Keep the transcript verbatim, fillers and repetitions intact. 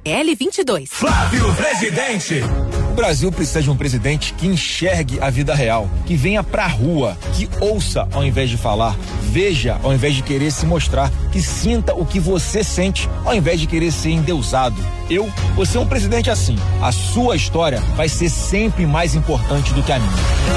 L vinte e dois. Flávio Presidente. O Brasil precisa de um presidente que enxergue a vida real, que venha pra rua, que ouça ao invés de falar, veja ao invés de querer se mostrar, que sinta o que você sente ao invés de querer ser endeusado. Eu vou ser um presidente assim. A sua história vai ser sempre mais importante do que a minha.